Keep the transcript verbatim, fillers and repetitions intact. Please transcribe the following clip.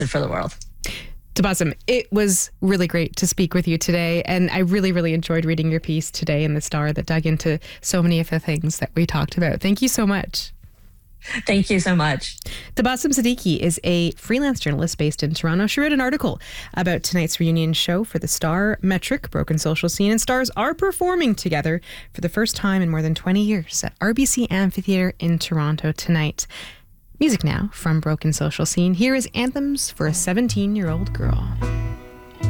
for the world. Tabassum, it was really great to speak with you today, and I really, really enjoyed reading your piece today in The Star that dug into so many of the things that we talked about. Thank you so much. Thank you so much. Tabassum Siddiqui is a freelance journalist based in Toronto. She wrote an article about tonight's reunion show for The Star, Metric, Broken Social Scene, and Stars are performing together for the first time in more than twenty years at R B C Amphitheatre in Toronto tonight. Music now from Broken Social Scene. Here is Anthems for a seventeen-year-old Girl.